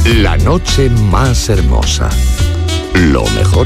La noche más hermosa. Lo mejor.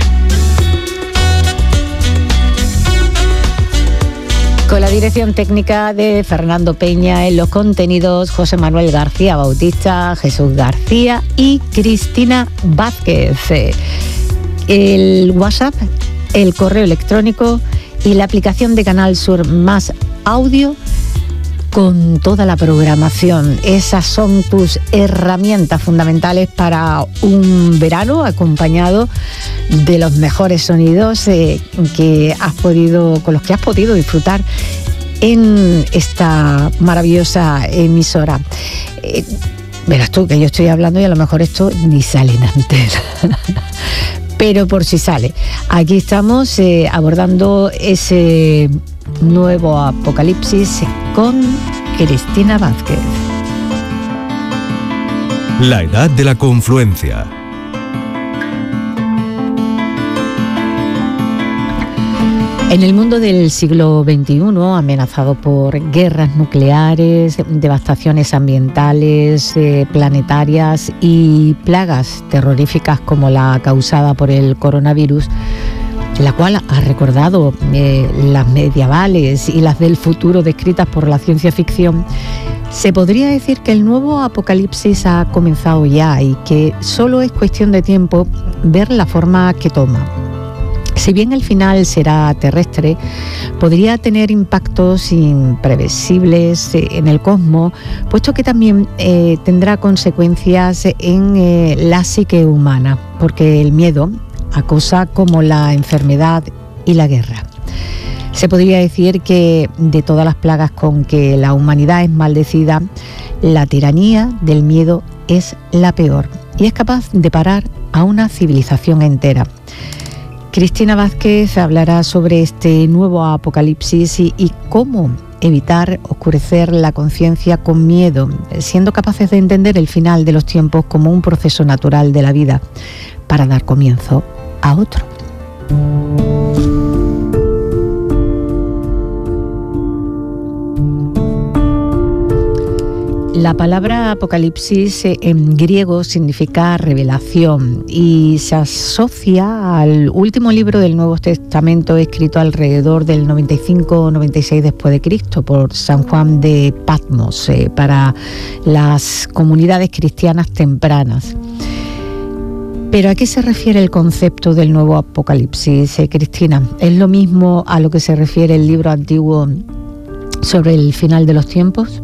Con la dirección técnica de Fernando Peña, en los contenidos José Manuel García Bautista, Jesús García y Cristina Vázquez. El WhatsApp, el correo electrónico y la aplicación de Canal Sur Más Audio con toda la programación. Esas son tus herramientas fundamentales para un verano acompañado de los mejores sonidos con los que has podido disfrutar en esta maravillosa emisora. Verás tú que yo estoy hablando y a lo mejor esto ni sale en antena. Pero por si sale. Aquí estamos abordando ese nuevo apocalipsis con Cristina Vázquez. La edad de la confluencia. En el mundo del siglo XXI, amenazado por guerras nucleares, devastaciones ambientales, planetarias y plagas terroríficas como la causada por el coronavirus, la cual ha recordado las medievales y las del futuro descritas por la ciencia ficción, se podría decir que el nuevo apocalipsis ha comenzado ya y que solo es cuestión de tiempo ver la forma que toma. Si bien el final será terrestre, podría tener impactos imprevisibles en el cosmos, puesto que también tendrá consecuencias en la psique humana, porque el miedo acosa como la enfermedad y la guerra. Se podría decir que de todas las plagas con que la humanidad es maldecida, la tiranía del miedo es la peor y es capaz de parar a una civilización entera. Cristina Vázquez hablará sobre este nuevo apocalipsis y cómo evitar oscurecer la conciencia con miedo, siendo capaces de entender el final de los tiempos como un proceso natural de la vida para dar comienzo a otro. La palabra apocalipsis en griego significa revelación y se asocia al último libro del Nuevo Testamento escrito alrededor del 95-96 después de Cristo por San Juan de Patmos para las comunidades cristianas tempranas. ¿Pero a qué se refiere el concepto del nuevo apocalipsis, Cristina? ¿Es lo mismo a lo que se refiere el libro antiguo sobre el final de los tiempos?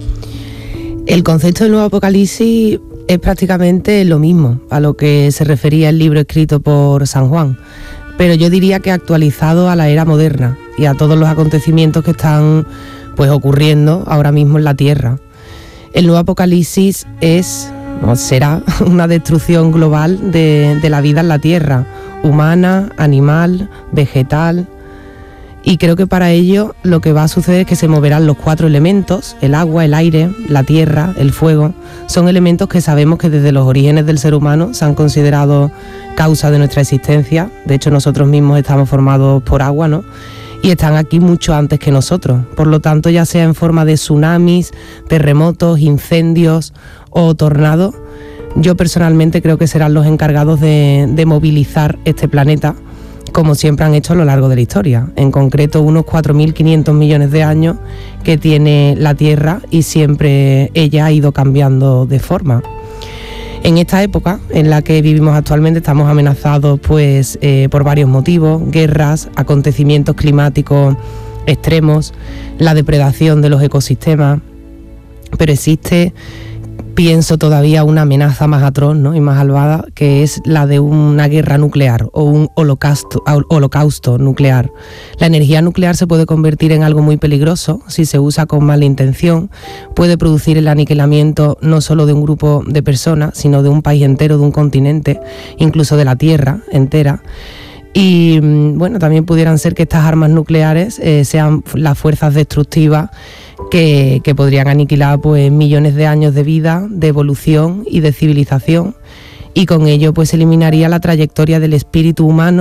El concepto del nuevo apocalipsis es prácticamente lo mismo a lo que se refería el libro escrito por San Juan, pero yo diría que actualizado a la era moderna y a todos los acontecimientos que están ocurriendo ahora mismo en la Tierra. El nuevo apocalipsis será una destrucción global de la vida en la Tierra, humana, animal, vegetal. Y creo que para ello lo que va a suceder es que se moverán los 4 elementos, el agua, el aire, la tierra, el fuego. Son elementos que sabemos que desde los orígenes del ser humano se han considerado causa de nuestra existencia. De hecho, nosotros mismos estamos formados por agua, ¿no? Y están aquí mucho antes que nosotros. Por lo tanto, ya sea en forma de tsunamis, terremotos, incendios o tornados, yo personalmente creo que serán los encargados de movilizar este planeta, como siempre han hecho a lo largo de la historia, en concreto unos 4.500 millones de años que tiene la Tierra y siempre ella ha ido cambiando de forma. En esta época en la que vivimos actualmente estamos amenazados por varios motivos: guerras, acontecimientos climáticos extremos, la depredación de los ecosistemas, pero existe, pienso todavía, una amenaza más atroz, ¿no?, y más malvada, que es la de una guerra nuclear o un holocausto nuclear. La energía nuclear se puede convertir en algo muy peligroso si se usa con mala intención. Puede producir el aniquilamiento no solo de un grupo de personas, sino de un país entero, de un continente, incluso de la Tierra entera. Y también pudieran ser que estas armas nucleares sean las fuerzas destructivas que podrían aniquilar millones de años de vida, de evolución y de civilización, y con ello eliminaría la trayectoria del espíritu humano